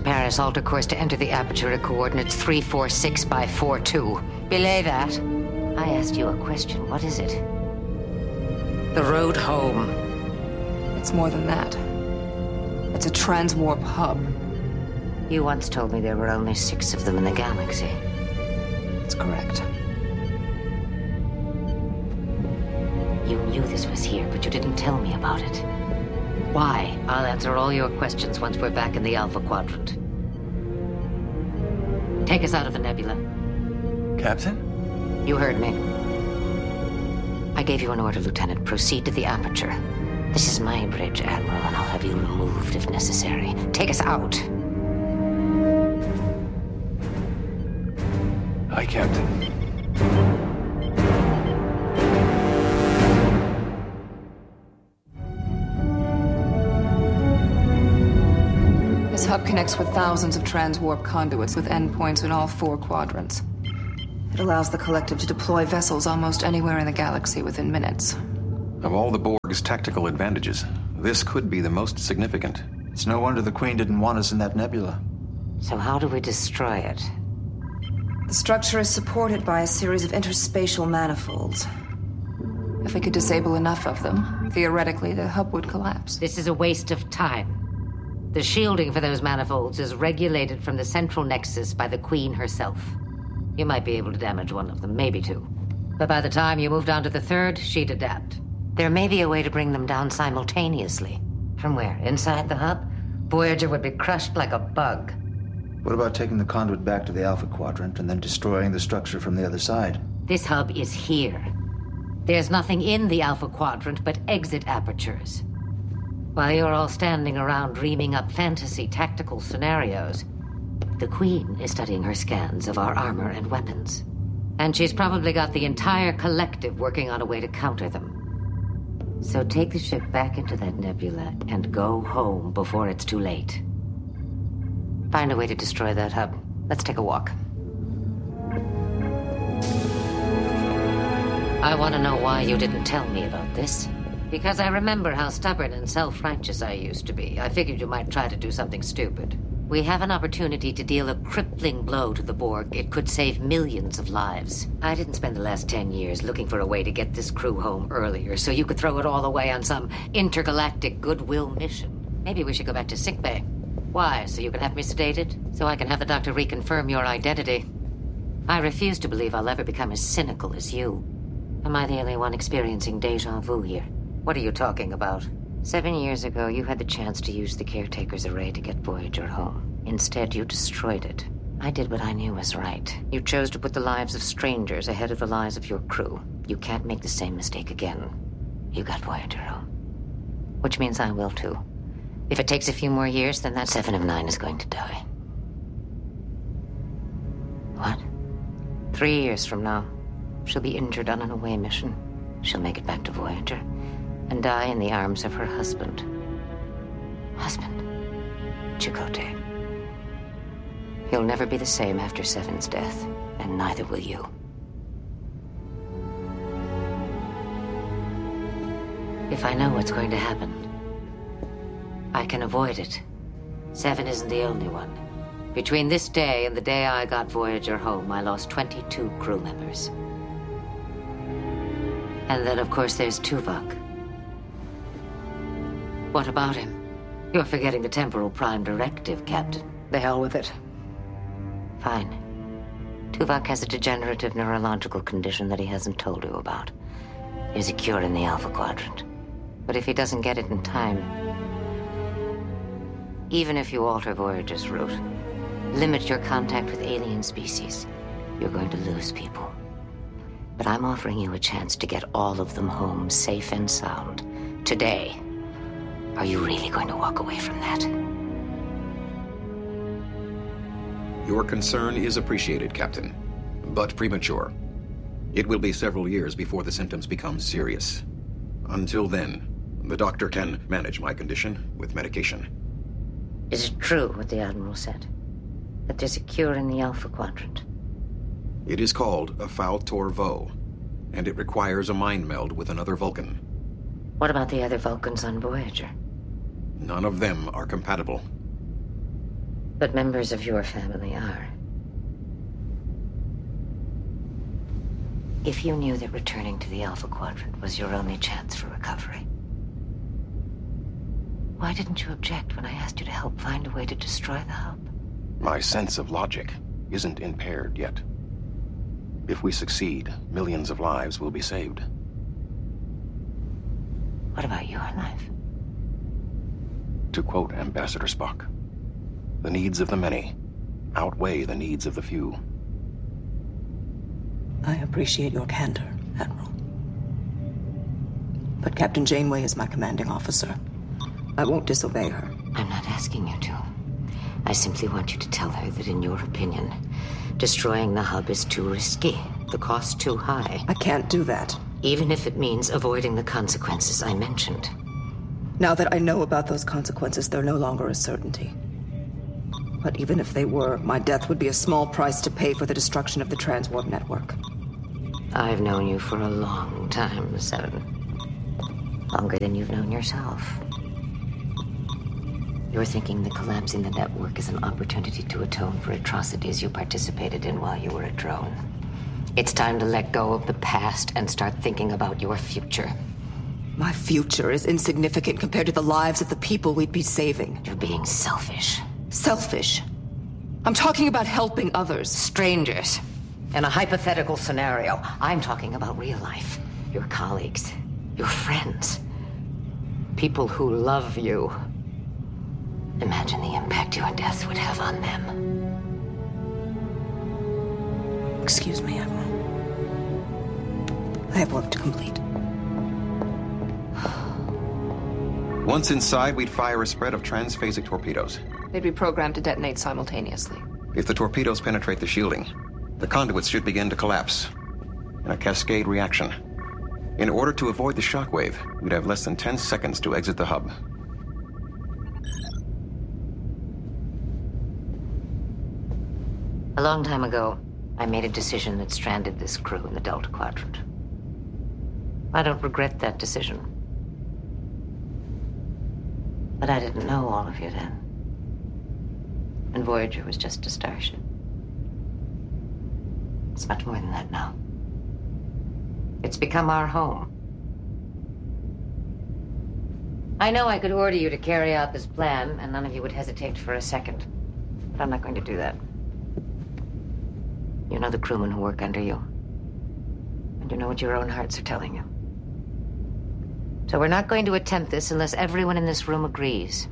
Paris, alter course to enter the aperture at coordinates 346 by 42. Belay that. I asked you a question. What is it? The road home. It's more than that. It's a transwarp hub. You once told me there were only 6 of them in the galaxy. That's correct. You knew this was here, but you didn't tell me about it. Why? I'll answer all your questions once we're back in the Alpha Quadrant. Take us out of the nebula. Captain? You heard me. I gave you an order, Lieutenant. Proceed to the aperture. This is my bridge, Admiral, and I'll have you removed if necessary. Take us out. Aye, Captain. This hub connects with thousands of transwarp conduits with endpoints in all 4 quadrants. It allows the Collective to deploy vessels almost anywhere in the galaxy within minutes. Of all the Borg's tactical advantages, this could be the most significant. It's no wonder the Queen didn't want us in that nebula. So how do we destroy it? The structure is supported by a series of interspatial manifolds. If we could disable enough of them, theoretically, the hub would collapse. This is a waste of time. The shielding for those manifolds is regulated from the central nexus by the Queen herself. You might be able to damage one of them, maybe 2. But by the time you moved on to the 3rd, she'd adapt. There may be a way to bring them down simultaneously. From where? Inside the hub? Voyager would be crushed like a bug. What about taking the conduit back to the Alpha Quadrant and then destroying the structure from the other side? This hub is here. There's nothing in the Alpha Quadrant but exit apertures. While you're all standing around dreaming up fantasy tactical scenarios, the Queen is studying her scans of our armor and weapons. And she's probably got the entire Collective working on a way to counter them. So take the ship back into that nebula and go home before it's too late. Find a way to destroy that hub. Let's take a walk. I want to know why you didn't tell me about this. Because I remember how stubborn and self-righteous I used to be. I figured you might try to do something stupid. We have an opportunity to deal a crippling blow to the Borg. It could save millions of lives. I didn't spend the last 10 years looking for a way to get this crew home earlier, so you could throw it all away on some intergalactic goodwill mission. Maybe we should go back to sickbay. Why? So you can have me sedated? So I can have the doctor reconfirm your identity? I refuse to believe I'll ever become as cynical as you. Am I the only one experiencing deja vu here? What are you talking about? 7 years ago, you had the chance to use the Caretaker's array to get Voyager home. Instead, you destroyed it. I did what I knew was right. You chose to put the lives of strangers ahead of the lives of your crew. You can't make the same mistake again. You got Voyager home. Which means I will too. If it takes a few more years, then that 7 of 9 is going to die. What? 3 years from now, she'll be injured on an away mission. She'll make it back to Voyager and die in the arms of her husband. Husband? Chakotay. He'll never be the same after Seven's death, and neither will you. If I know what's going to happen, I can avoid it. Seven isn't the only one. Between this day and the day I got Voyager home, I lost 22 crew members. And then, of course, there's Tuvok. What about him? You're forgetting the temporal prime directive, Captain. The hell with it. Fine. Tuvok has a degenerative neurological condition that he hasn't told you about. There's a cure in the Alpha Quadrant. But if he doesn't get it in time, even if you alter Voyager's route, limit your contact with alien species, you're going to lose people. But I'm offering you a chance to get all of them home safe and sound. Today. Are you really going to walk away from that? Your concern is appreciated, Captain, but premature. It will be several years before the symptoms become serious. Until then, the doctor can manage my condition with medication. Is it true what the Admiral said? That there's a cure in the Alpha Quadrant? It is called a Fal-Tor-Vo, and it requires a mind meld with another Vulcan. What about the other Vulcans on Voyager? None of them are compatible. But members of your family are. If you knew that returning to the Alpha Quadrant was your only chance for recovery, why didn't you object when I asked you to help find a way to destroy the hub? My sense of logic isn't impaired yet. If we succeed, millions of lives will be saved. What about your life? To quote Ambassador Spock, the needs of the many outweigh the needs of the few. I appreciate your candor, Admiral. But Captain Janeway is my commanding officer. I won't disobey her. I'm not asking you to. I simply want you to tell her that in your opinion, destroying the hub is too risky, the cost too high. I can't do that. Even if it means avoiding the consequences I mentioned. Now that I know about those consequences, they're no longer a certainty. But even if they were, my death would be a small price to pay for the destruction of the Transwarp network. I've known you for a long time, Seven. Longer than you've known yourself. You're thinking that collapsing the network is an opportunity to atone for atrocities you participated in while you were a drone. It's time to let go of the past and start thinking about your future. My future is insignificant compared to the lives of the people we'd be saving. You're being selfish. Selfish? I'm talking about helping others. Strangers. In a hypothetical scenario, I'm talking about real life. Your colleagues. Your friends. People who love you. Imagine the impact your death would have on them. Excuse me, Admiral. I have work to complete. Once inside, we'd fire a spread of transphasic torpedoes. They'd be programmed to detonate simultaneously. If the torpedoes penetrate the shielding, the conduits should begin to collapse in a cascade reaction. In order to avoid the shockwave, we'd have less than 10 seconds to exit the hub. A long time ago, I made a decision that stranded this crew in the Delta Quadrant. I don't regret that decision. But I didn't know all of you then. And Voyager was just a starship. It's much more than that now. It's become our home. I know I could order you to carry out this plan, and none of you would hesitate for a second. But I'm not going to do that. You know the crewmen who work under you. And you know what your own hearts are telling you. So we're not going to attempt this unless everyone in this room agrees.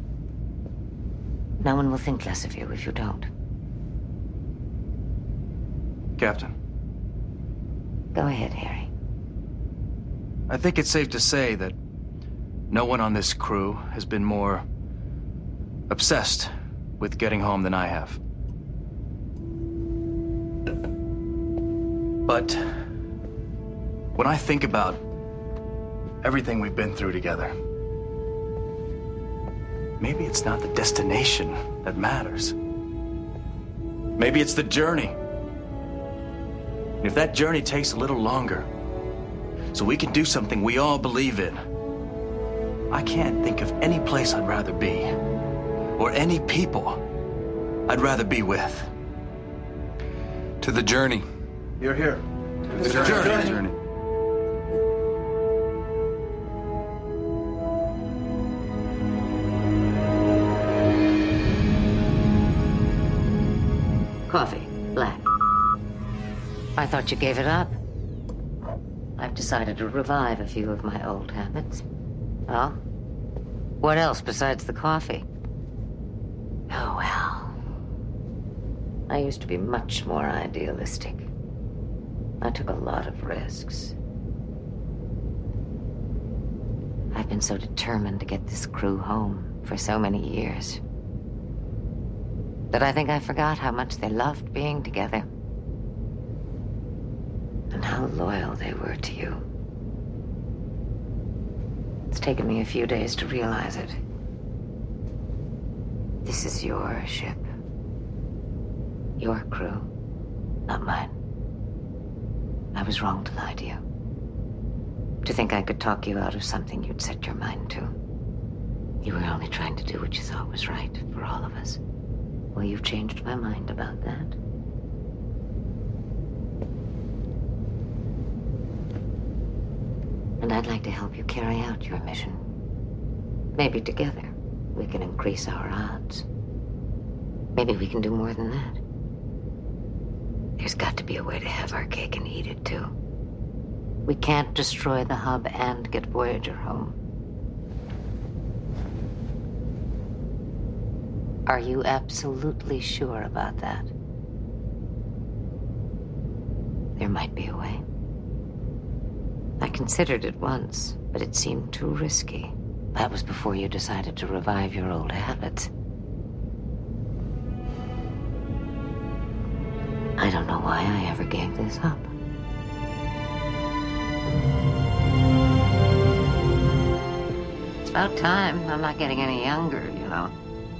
No one will think less of you if you don't. Captain. Go ahead, Harry. I think it's safe to say that no one on this crew has been more obsessed with getting home than I have. But when I think about everything we've been through together, maybe it's not the destination that matters. Maybe it's the journey. And if that journey takes a little longer, so we can do something we all believe in, I can't think of any place I'd rather be, or any people I'd rather be with. To the journey. You're here. To the journey. Coffee, black. I thought you gave it up. I've decided to revive a few of my old habits. Well, what else besides the coffee? Oh, well. I used to be much more idealistic. I took a lot of risks. I've been so determined to get this crew home for so many years that I think I forgot how much they loved being together. And how loyal they were to you. It's taken me a few days to realize it. This is your ship. Your crew, not mine. I was wrong to lie to you. To think I could talk you out of something you'd set your mind to. You were only trying to do what you thought was right for all of us. Well, you've changed my mind about that. And I'd like to help you carry out your mission. Maybe together we can increase our odds. Maybe we can do more than that. There's got to be a way to have our cake and eat it, too. We can't destroy the hub and get Voyager home. Are you absolutely sure about that? There might be a way. I considered it once, but it seemed too risky. That was before you decided to revive your old habits. I don't know why I ever gave this up. It's about time. I'm not getting any younger, you know.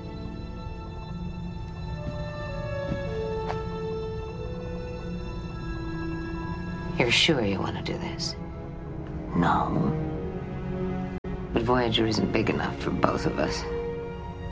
You're sure you want to do this? No. But Voyager isn't big enough for both of us.